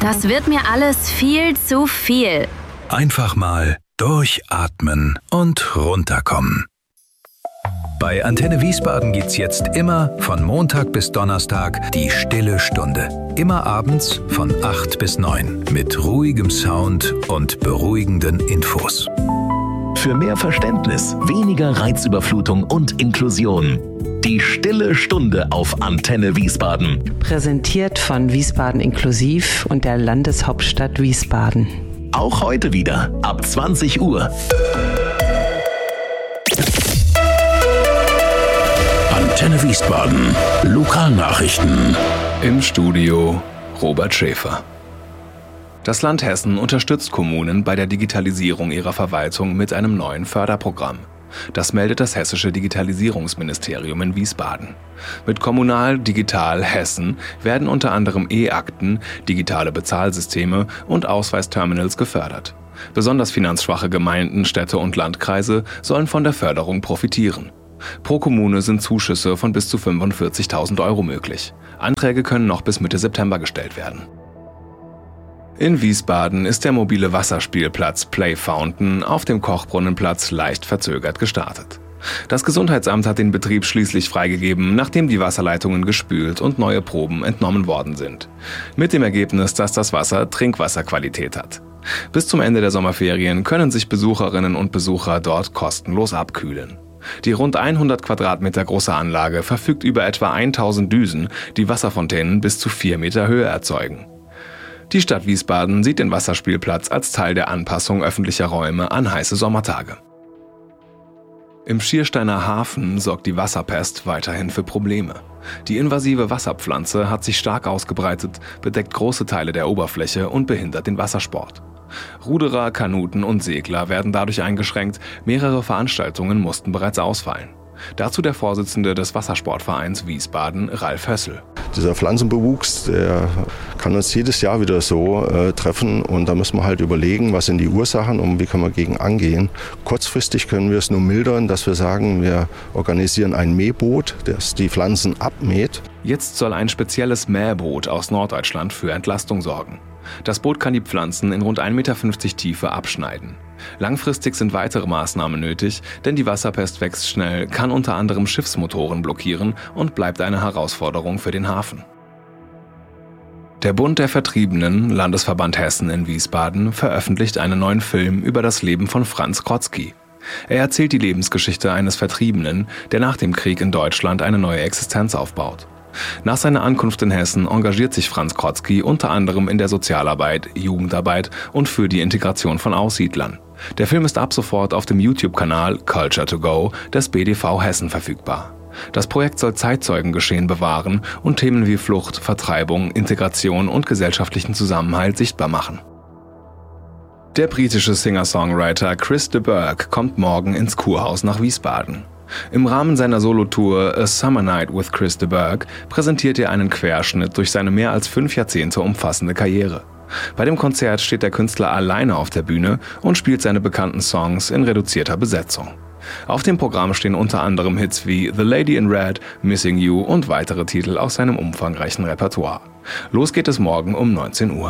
Das wird mir alles viel zu viel. Einfach mal durchatmen und runterkommen. Bei Antenne Wiesbaden gibt's jetzt immer von Montag bis Donnerstag die Stille Stunde. Immer abends von 8 bis 9 mit ruhigem Sound und beruhigenden Infos. Für mehr Verständnis, weniger Reizüberflutung und Inklusion. Die Stille Stunde auf Antenne Wiesbaden. Präsentiert von Wiesbaden Inklusiv und der Landeshauptstadt Wiesbaden. Auch heute wieder ab 20 Uhr. Antenne Wiesbaden. Lokalnachrichten. Im Studio Robert Schäfer. Das Land Hessen unterstützt Kommunen bei der Digitalisierung ihrer Verwaltung mit einem neuen Förderprogramm. Das meldet das Hessische Digitalisierungsministerium in Wiesbaden. Mit Kommunal Digital Hessen werden unter anderem E-Akten, digitale Bezahlsysteme und Ausweisterminals gefördert. Besonders finanzschwache Gemeinden, Städte und Landkreise sollen von der Förderung profitieren. Pro Kommune sind Zuschüsse von bis zu 45.000 Euro möglich. Anträge können noch bis Mitte September gestellt werden. In Wiesbaden ist der mobile Wasserspielplatz Play Fountain auf dem Kochbrunnenplatz leicht verzögert gestartet. Das Gesundheitsamt hat den Betrieb schließlich freigegeben, nachdem die Wasserleitungen gespült und neue Proben entnommen worden sind. Mit dem Ergebnis, dass das Wasser Trinkwasserqualität hat. Bis zum Ende der Sommerferien können sich Besucherinnen und Besucher dort kostenlos abkühlen. Die rund 100 Quadratmeter große Anlage verfügt über etwa 1000 Düsen, die Wasserfontänen bis zu 4 Meter Höhe erzeugen. Die Stadt Wiesbaden sieht den Wasserspielplatz als Teil der Anpassung öffentlicher Räume an heiße Sommertage. Im Schiersteiner Hafen sorgt die Wasserpest weiterhin für Probleme. Die invasive Wasserpflanze hat sich stark ausgebreitet, bedeckt große Teile der Oberfläche und behindert den Wassersport. Ruderer, Kanuten und Segler werden dadurch eingeschränkt, mehrere Veranstaltungen mussten bereits ausfallen. Dazu der Vorsitzende des Wassersportvereins Wiesbaden, Ralf Hössel. Dieser Pflanzenbewuchs, der kann uns jedes Jahr wieder so treffen und da müssen wir halt überlegen, was sind die Ursachen und wie können wir gegen angehen. Kurzfristig können wir es nur mildern, dass wir sagen, wir organisieren ein Mähboot, das die Pflanzen abmäht. Jetzt soll ein spezielles Mähboot aus Norddeutschland für Entlastung sorgen. Das Boot kann die Pflanzen in rund 1,50 Meter Tiefe abschneiden. Langfristig sind weitere Maßnahmen nötig, denn die Wasserpest wächst schnell, kann unter anderem Schiffsmotoren blockieren und bleibt eine Herausforderung für den Hafen. Der Bund der Vertriebenen, Landesverband Hessen in Wiesbaden, veröffentlicht einen neuen Film über das Leben von Franz Krotzki. Er erzählt die Lebensgeschichte eines Vertriebenen, der nach dem Krieg in Deutschland eine neue Existenz aufbaut. Nach seiner Ankunft in Hessen engagiert sich Franz Krotzki unter anderem in der Sozialarbeit, Jugendarbeit und für die Integration von Aussiedlern. Der Film ist ab sofort auf dem YouTube-Kanal Culture to Go des BDV Hessen verfügbar. Das Projekt soll Zeitzeugengeschehen bewahren und Themen wie Flucht, Vertreibung, Integration und gesellschaftlichen Zusammenhalt sichtbar machen. Der britische Singer-Songwriter Chris de Burgh kommt morgen ins Kurhaus nach Wiesbaden. Im Rahmen seiner Solotour A Summer Night with Chris de Burgh präsentiert er einen Querschnitt durch seine mehr als 5 Jahrzehnte umfassende Karriere. Bei dem Konzert steht der Künstler alleine auf der Bühne und spielt seine bekannten Songs in reduzierter Besetzung. Auf dem Programm stehen unter anderem Hits wie The Lady in Red, Missing You und weitere Titel aus seinem umfangreichen Repertoire. Los geht es morgen um 19 Uhr.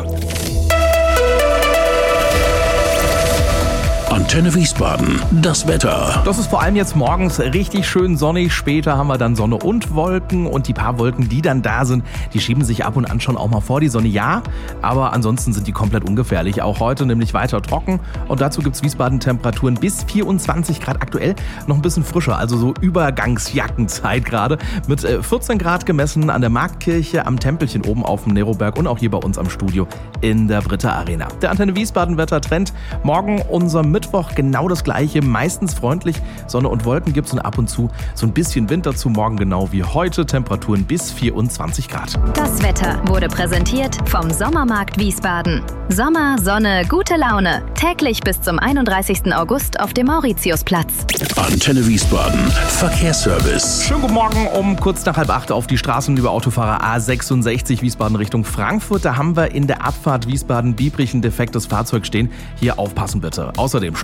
Antenne Wiesbaden, das Wetter. Das ist vor allem jetzt morgens richtig schön sonnig. Später haben wir dann Sonne und Wolken. Und die paar Wolken, die dann da sind, die schieben sich ab und an schon auch mal vor die Sonne. Ja, aber ansonsten sind die komplett ungefährlich. Auch heute nämlich weiter trocken. Und dazu gibt es Wiesbaden-Temperaturen bis 24 Grad aktuell. Noch ein bisschen frischer, also so Übergangsjackenzeit gerade. Mit 14 Grad gemessen an der Marktkirche, am Tempelchen oben auf dem Neroberg und auch hier bei uns am Studio in der Britta Arena. Der Antenne Wiesbaden-Wettertrend. Morgen unser Mittwoch genau das gleiche, meistens freundlich. Sonne und Wolken gibt es und ab und zu so ein bisschen Wind dazu. Morgen genau wie heute, Temperaturen bis 24 Grad. Das Wetter wurde präsentiert vom Sommermarkt Wiesbaden. Sommer, Sonne, gute Laune. Täglich bis zum 31. August auf dem Mauritiusplatz. Antenne Wiesbaden, Verkehrsservice. Schönen guten Morgen um kurz nach 7:30 auf die Straßen über Autofahrer A66 Wiesbaden Richtung Frankfurt. Da haben wir in der Abfahrt Wiesbaden-Biebrich ein defektes Fahrzeug stehen. Hier aufpassen bitte. Außerdem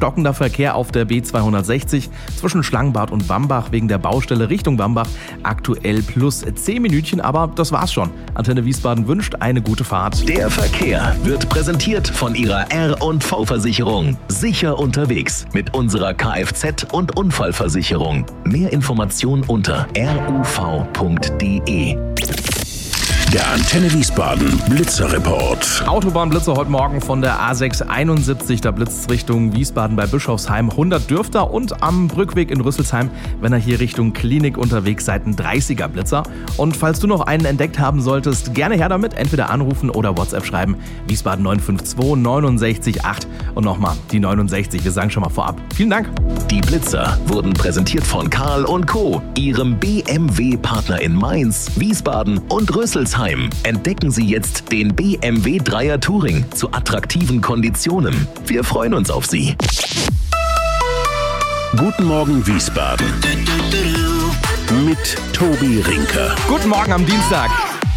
stockender Verkehr auf der B260 zwischen Schlangenbad und Wambach wegen der Baustelle Richtung Wambach. Aktuell plus 10 Minütchen, aber das war's schon. Antenne Wiesbaden wünscht eine gute Fahrt. Der Verkehr wird präsentiert von Ihrer R&V-Versicherung. Sicher unterwegs mit unserer Kfz- und Unfallversicherung. Mehr Informationen unter ruv.de. Der Antenne Wiesbaden Blitzerreport. Autobahnblitzer heute Morgen von der A671. Da blitzt Richtung Wiesbaden bei Bischofsheim 100 Dürfter und am Brückweg in Rüsselsheim, wenn ihr hier Richtung Klinik unterwegs seid, ein 30er Blitzer. Und falls du noch einen entdeckt haben solltest, gerne her damit. Entweder anrufen oder WhatsApp schreiben. Wiesbaden 952 69 8 und nochmal die 69. Wir sagen schon mal vorab. Vielen Dank. Die Blitzer wurden präsentiert von Karl & Co., Ihrem BMW-Partner in Mainz, Wiesbaden und Rüsselsheim. Entdecken Sie jetzt den BMW 3er Touring zu attraktiven Konditionen. Wir freuen uns auf Sie. Guten Morgen Wiesbaden. Mit Tobi Rinker. Guten Morgen am Dienstag.